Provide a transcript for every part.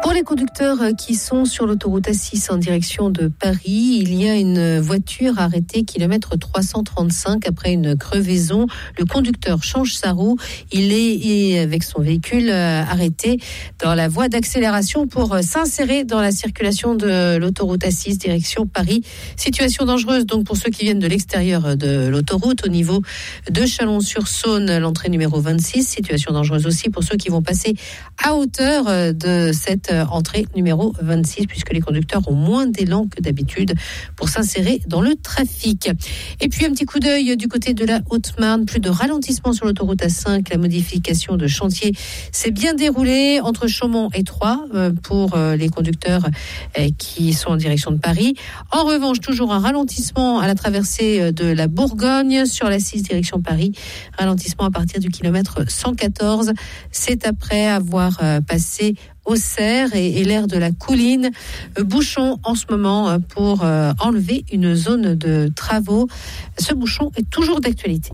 Pour les conducteurs qui sont sur l'autoroute A6 en direction de Paris, il y a une voiture arrêtée kilomètre 335 après une crevaison. Le conducteur change sa roue. Il est avec son véhicule arrêté dans la voie d'accélération pour s'insérer dans la circulation de l'autoroute A6 direction Paris. Situation dangereuse donc pour ceux qui viennent de l'extérieur de l'autoroute au niveau de Chalon-sur-Saône, l'entrée numéro 26. Situation dangereuse aussi pour ceux qui vont passer à hauteur de cette entrée numéro 26 puisque les conducteurs ont moins d'élan que d'habitude pour s'insérer dans le trafic. Et puis un petit coup d'œil du côté de la Haute-Marne, plus de ralentissement sur l'autoroute A5. La modification de chantier s'est bien déroulée entre Chaumont et Troyes pour les conducteurs qui sont en direction de Paris. En revanche, toujours un ralentissement à la traversée de la Bourgogne sur la 6 direction Paris. Ralentissement à partir du kilomètre 114. C'est après avoir passé Auxerre et l'aire de la Couline. Bouchon en ce moment pour enlever une zone de travaux. Ce bouchon est toujours d'actualité.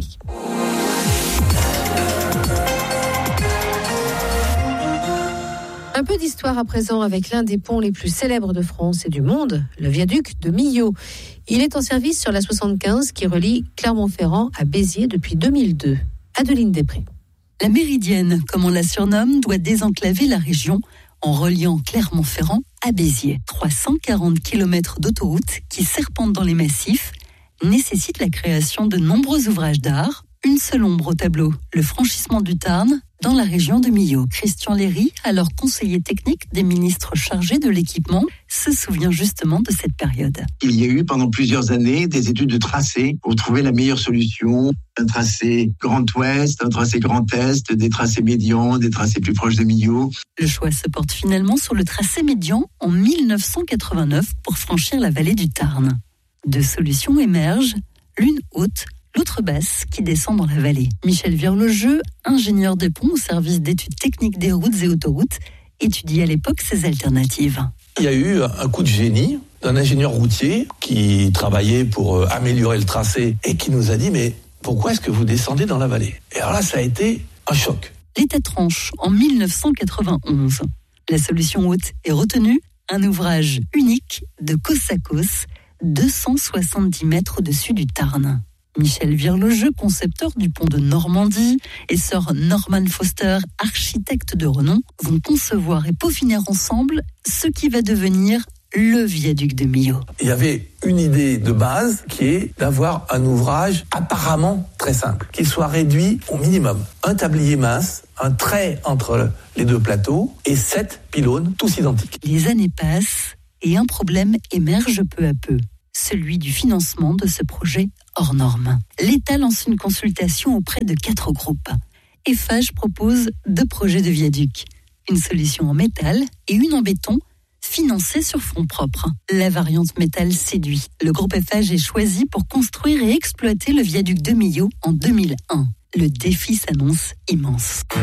Un peu d'histoire à présent avec l'un des ponts les plus célèbres de France et du monde, le viaduc de Millau. Il est en service sur la 75 qui relie Clermont-Ferrand à Béziers depuis 2002. Adeline Després. La Méridienne, comme on la surnomme, doit désenclaver la région en reliant Clermont-Ferrand à Béziers. 340 km d'autoroute qui serpentent dans les massifs nécessitent la création de nombreux ouvrages d'art. Une seule ombre au tableau, le franchissement du Tarn dans la région de Millau. Christian Léry, alors conseiller technique des ministres chargés de l'équipement, se souvient justement de cette période. Il y a eu pendant plusieurs années des études de tracé pour trouver la meilleure solution. Un tracé Grand Ouest, un tracé Grand Est, des tracés médians, des tracés plus proches de Millau. Le choix se porte finalement sur le tracé médian en 1989 pour franchir la vallée du Tarn. Deux solutions émergent, l'une haute, l'autre basse qui descend dans la vallée. Michel Virlogeux, ingénieur des ponts au service d'études techniques des routes et autoroutes, étudie à l'époque ces alternatives. Il y a eu un coup de génie d'un ingénieur routier qui travaillait pour améliorer le tracé et qui nous a dit « mais pourquoi est-ce que vous descendez dans la vallée ?» Et alors là, ça a été un choc. L'État tranche en 1991. La solution haute est retenue, un ouvrage unique de côte à côte, 270 mètres au-dessus du Tarn. Michel Virlogeux, concepteur du pont de Normandie, et sir Norman Foster, architecte de renom, vont concevoir et peaufiner ensemble ce qui va devenir le viaduc de Millau. Il y avait une idée de base qui est d'avoir un ouvrage apparemment très simple, qui soit réduit au minimum. Un tablier mince, un trait entre les deux plateaux et 7 pylônes tous identiques. Les années passent et un problème émerge peu à peu. Celui du financement de ce projet hors norme. L'État lance une consultation auprès de 4 groupes. Eiffage propose 2 projets de viaduc. Une solution en métal et une en béton, financée sur fonds propres. La variante métal séduit. Le groupe Eiffage est choisi pour construire et exploiter le viaduc de Millau en 2001. Le défi s'annonce immense.